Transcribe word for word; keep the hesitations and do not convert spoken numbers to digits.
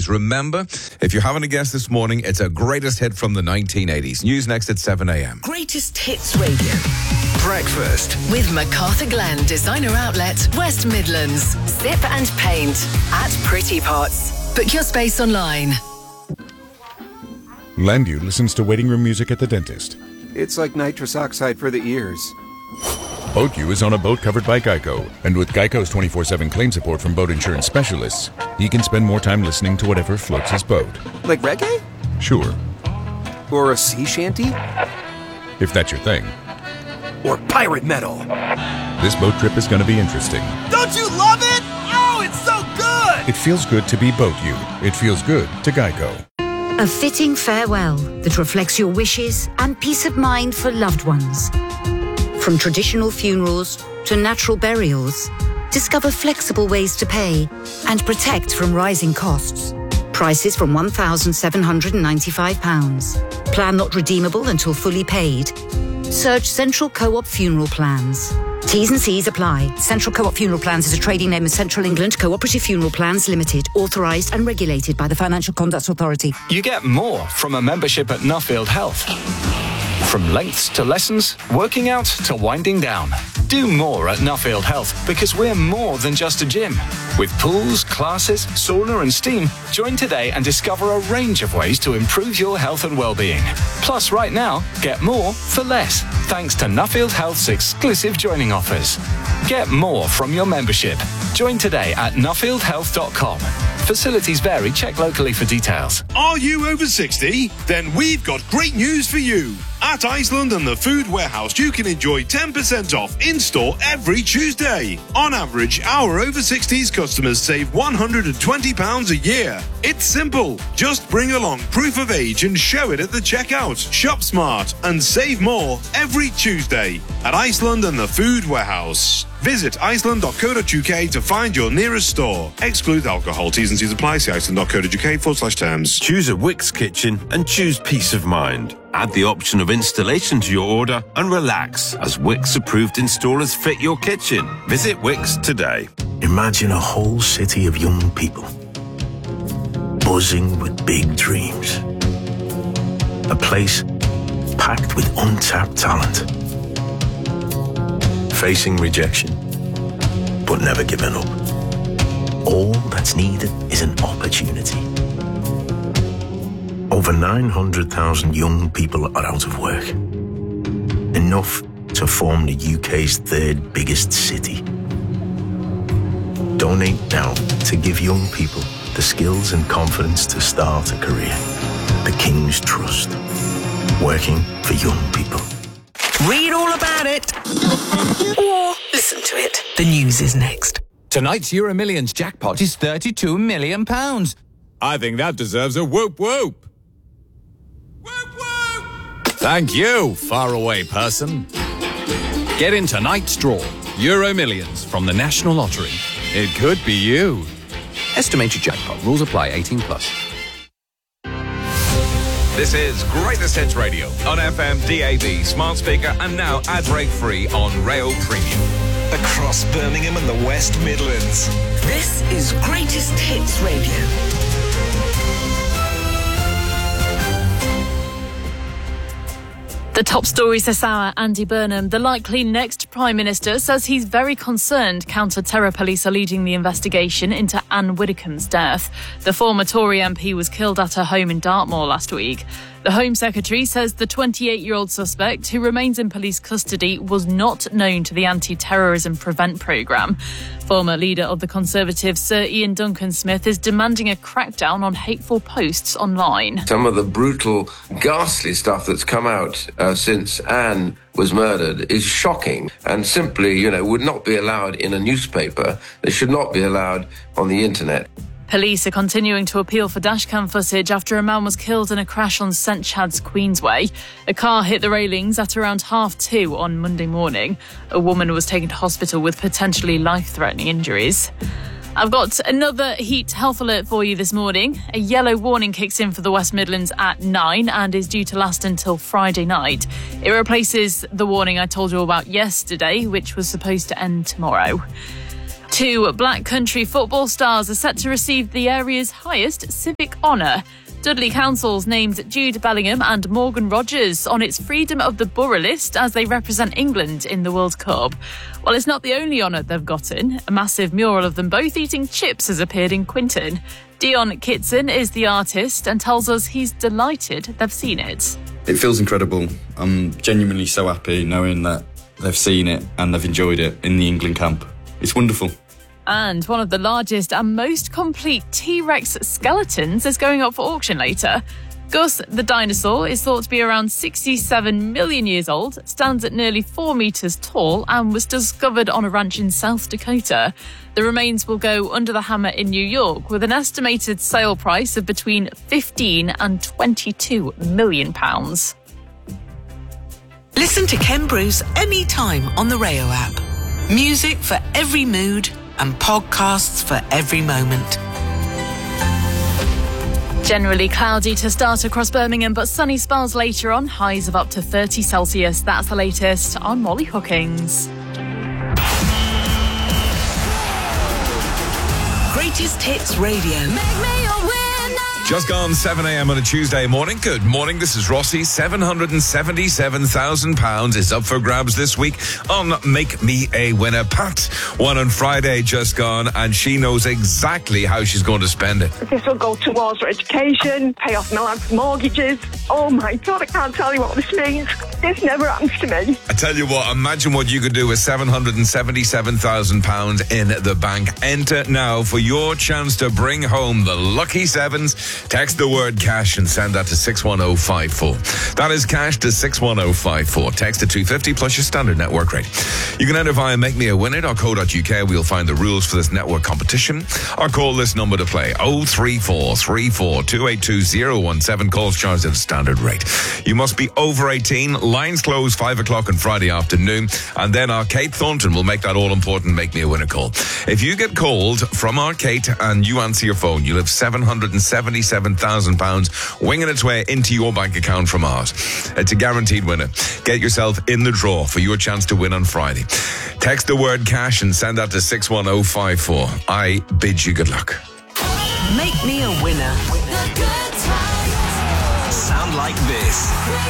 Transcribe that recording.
eighties. Remember, if you haven't guessed this morning, it's a greatest hit from the nineteen eighties. News next at seven a.m. Greatest Hits Radio. Breakfast With MacArthur Glen Designer Outlet, West Midlands. Sip and paint at Pretty Pots. Book your space online. Landu listens to waiting room music at the dentist. It's like nitrous oxide for the ears. BoatU is on a boat covered by Geico, and with Geico's twenty-four seven claim support from boat insurance specialists, he can spend more time listening to whatever floats his boat. Like reggae? Sure. Or a sea shanty? If that's your thing. Or pirate metal? This boat trip is going to be interesting. Don't you love it? Oh, it's so good! It feels good to be BoatU. It feels good to Geico. A fitting farewell that reflects your wishes and peace of mind for loved ones. From traditional funerals to natural burials, discover flexible ways to pay and protect from rising costs. Prices from one thousand seven hundred ninety-five pounds. Plan not redeemable until fully paid. Search Central Co-op Funeral Plans. T's and C's apply. Central Co-op Funeral Plans is a trading name of Central England Cooperative Funeral Plans Limited, authorised and regulated by the Financial Conduct Authority. You get more from a membership at Nuffield Health. From lengths to lessons, working out to winding down. Do more at Nuffield Health because we're more than just a gym. With pools, classes, sauna and steam, join today and discover a range of ways to improve your health and well-being. Plus, right now, get more for less, thanks to Nuffield Health's exclusive joining offers. Get more from your membership. Join today at nuffield health dot com. Facilities vary. Check locally for details. Are you over sixty? Then we've got great news for you. At Iceland and the Food Warehouse, you can enjoy ten percent off in-store every Tuesday. On average, our over sixties customers save one hundred twenty pounds a year. It's simple. Just bring along proof of age and show it at the checkout. Shop smart and save more every Tuesday at Iceland and the Food Warehouse. Visit iceland dot co dot uk to find your nearest store. Exclude alcohol. T's and C's apply. See iceland dot co dot uk forward slash terms. Choose a Wickes kitchen and choose peace of mind. Add the option of installation to your order and relax as Wickes approved installers fit your kitchen. Visit Wickes today. Imagine a whole city of young people buzzing with big dreams. A place packed with untapped talent. Facing rejection, but never giving up. All that's needed is an opportunity. Over nine hundred thousand young people are out of work. Enough to form the U K's third biggest city. Donate now to give young people the skills and confidence to start a career. The King's Trust. Working for young people. Read all about it. Or listen to it. The news is next. Tonight's Euro Millions jackpot is thirty-two million pounds. I think that deserves a whoop whoop. Whoop whoop! Thank you, faraway person. Get in tonight's draw. Euro Millions from the National Lottery. It could be you. Estimated jackpot. Rules apply. eighteen plus. This is Greatest Hits Radio on F M, D A B, smart speaker, and now ad-break free on Rail Premium. Across Birmingham and the West Midlands. This is Greatest Hits Radio. The top stories this hour, Andy Burnham, the likely next Prime Minister, says he's very concerned counter-terror police are leading the investigation into Anne Widdecombe's death. The former Tory M P was killed at her home in Dartmoor last week. The Home Secretary says the twenty-eight-year-old suspect, who remains in police custody, was not known to the Anti-Terrorism Prevent programme. Former leader of the Conservatives, Sir Ian Duncan-Smith, is demanding a crackdown on hateful posts online. Some of the brutal, ghastly stuff that's come out uh, since Anne was murdered is shocking and simply, you know, would not be allowed in a newspaper. They should not be allowed on the internet. Police are continuing to appeal for dashcam footage after a man was killed in a crash on Saint Chad's Queensway. A car hit the railings at around half two on Monday morning. A woman was taken to hospital with potentially life-threatening injuries. I've got another heat health alert for you this morning. A yellow warning kicks in for the West Midlands at nine and is due to last until Friday night. It replaces the warning I told you about yesterday, which was supposed to end tomorrow. Two Black Country football stars are set to receive the area's highest civic honour. Dudley Council's named Jude Bellingham and Morgan Rogers on its Freedom of the Borough list as they represent England in the World Cup. Well, it's not the only honour they've gotten. A massive mural of them both eating chips has appeared in Quinton. Dion Kitson is the artist and tells us he's delighted they've seen it. It feels incredible. I'm genuinely so happy knowing that they've seen it and they've enjoyed it in the England camp. It's wonderful. And one of the largest and most complete T-Rex skeletons is going up for auction later. Gus the dinosaur is thought to be around sixty-seven million years old, stands at nearly four metres tall and was discovered on a ranch in South Dakota. The remains will go under the hammer in New York with an estimated sale price of between fifteen and twenty-two million pounds. Listen to Ken Bruce anytime on the Rayo app. Music for every mood and podcasts for every moment. Generally cloudy to start across Birmingham, but sunny spells later on, highs of up to thirty Celsius. That's the latest on Molly Hookings. Greatest Hits Radio. Make me a winner. Just gone seven a.m. on a Tuesday morning. Good morning, this is Rossi. seven hundred seventy-seven thousand pounds is up for grabs this week on Make Me a Winner. Pat won on Friday, just gone, and she knows exactly how she's going to spend it. This will go towards her education, pay off my mortgages. Oh my God, I can't tell you what this means. This never happens to me. I tell you what, imagine what you could do with seven hundred seventy-seven thousand pounds in the bank. Enter now for your chance to bring home the lucky sevens. Text the word cash and send that to six one oh five four. That is cash to six one oh five four. Text to two fifty plus your standard network rate. You can enter via make me a winner dot co dot uk. We'll find the rules for this network competition. Or call this number to play oh three four three four two eight two oh one seven. Calls charged at a standard rate. You must be over eighteen. Lines close five o'clock on Friday afternoon. And then our Kate Thornton will make that all important Make Me a Winner call. If you get called from our Kate and you answer your phone, you'll have seven hundred seventy-seven thousand pounds winging its way into your bank account from ours. It's a guaranteed winner. Get yourself in the draw for your chance to win on Friday. Text the word cash and send that to six one oh five four. I bid you good luck. Make me a winner. Sound like this.